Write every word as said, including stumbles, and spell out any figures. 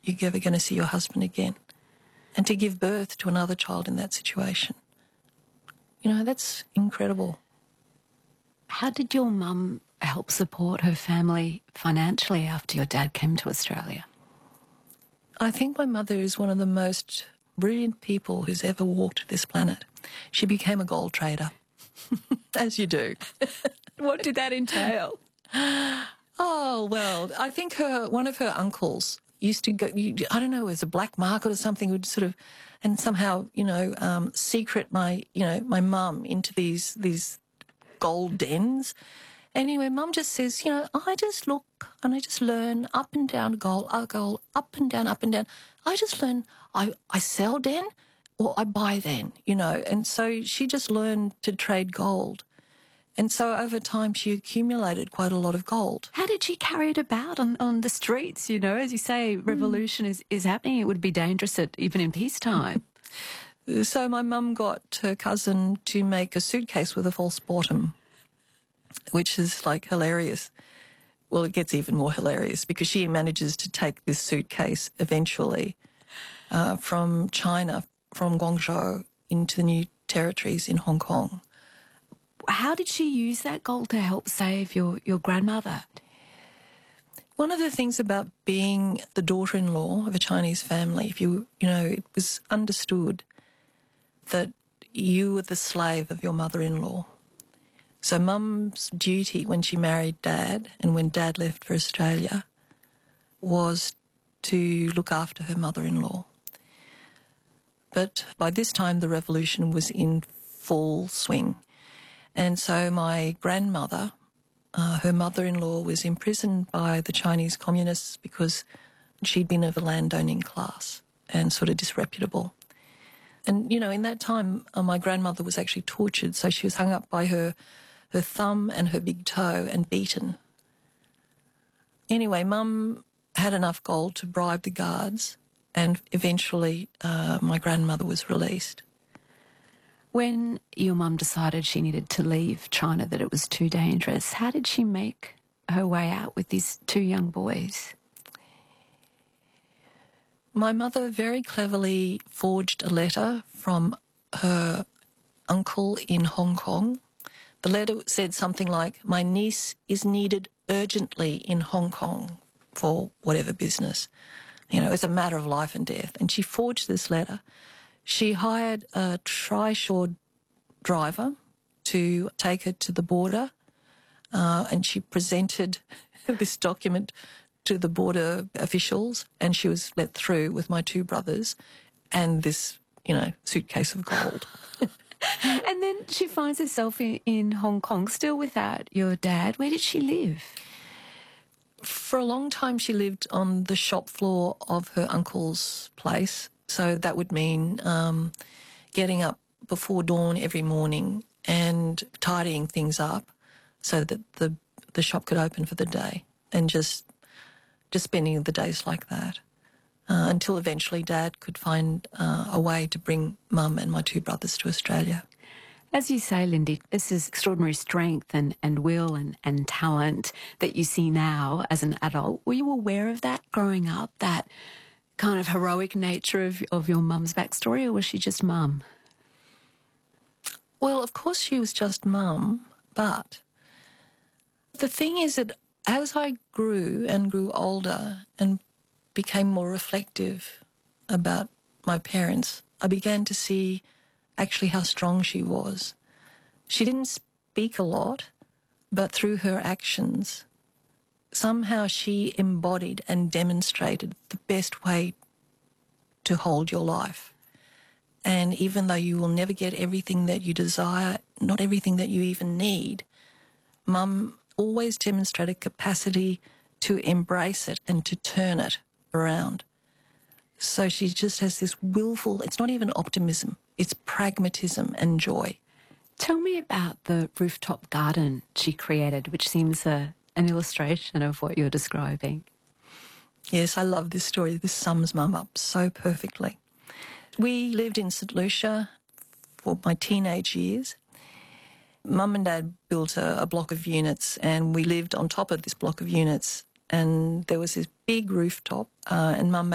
you're ever going to see your husband again. And to give birth to another child in that situation, you know, that's incredible. How did your mum help support her family financially after your dad came to Australia? I think my mother is one of the most brilliant people who's ever walked this planet. She became a gold trader, as you do. What did that entail? Oh, well, I think her one of her uncles used to go, you, I don't know, it was a black market or something, would sort of, and somehow, you know, um, secret my, you know, my mum into these, these gold dens. Anyway, Mum just says, you know, I just look and I just learn up and down gold, uh, gold, up and down, up and down. I just learn, I, I sell then or I buy then, you know. And so she just learned to trade gold. And so over time she accumulated quite a lot of gold. How did she carry it about on, on the streets? You know, as you say, revolution mm. is, is happening. It would be dangerous at, even in peacetime. So my mum got her cousin to make a suitcase with a false bottom, which is like hilarious. Well, it gets even more hilarious because she manages to take this suitcase eventually uh, from China, from Guangzhou, into the new territories in Hong Kong. How did she use that gold to help save your, your grandmother? One of the things about being the daughter-in-law of a Chinese family, if you, you know, it was understood that you were the slave of your mother-in-law. So Mum's duty when she married Dad and when Dad left for Australia was to look after her mother-in-law. But by this time the revolution was in full swing. And so my grandmother, uh, her mother-in-law, was imprisoned by the Chinese communists because she'd been of a landowning class and sort of disreputable. And, you know, in that time, uh, my grandmother was actually tortured, so she was hung up by her, her thumb and her big toe and beaten. Anyway, Mum had enough gold to bribe the guards, and eventually uh, my grandmother was released. When your mum decided she needed to leave China, that it was too dangerous, how did she make her way out with these two young boys? My mother very cleverly forged a letter from her uncle in Hong Kong. The letter said something like, my niece is needed urgently in Hong Kong for whatever business. You know, it's a matter of life and death. And she forged this letter. She hired a trishaw driver to take her to the border, uh, and she presented this document to the border officials, and she was let through with my two brothers and this, you know, suitcase of gold. And then she finds herself in, in Hong Kong, still without your dad. Where did she live? For a long time she lived on the shop floor of her uncle's place. So that would mean um, getting up before dawn every morning and tidying things up so that the the shop could open for the day, and just just spending the days like that uh, until eventually Dad could find uh, a way to bring Mum and my two brothers to Australia. As you say, Lindy, this is extraordinary strength and, and will and, and talent that you see now as an adult. Were you aware of that growing up, that kind of heroic nature of, of your mum's backstory, or was she just Mum? Well, of course she was just Mum, but the thing is that as I grew and grew older and became more reflective about my parents, I began to see actually how strong she was. She didn't speak a lot, but through her actions, somehow she embodied and demonstrated the best way to hold your life. And even though you will never get everything that you desire, not everything that you even need, Mum always demonstrated capacity to embrace it and to turn it around. So she just has this willful, it's not even optimism, it's pragmatism and joy. Tell me about the rooftop garden she created, which seems a, an illustration of what you're describing. Yes, I love this story. This sums Mum up so perfectly. We lived in St Lucia for my teenage years. Mum and Dad built a, a block of units, and we lived on top of this block of units, and there was this big rooftop, uh, and Mum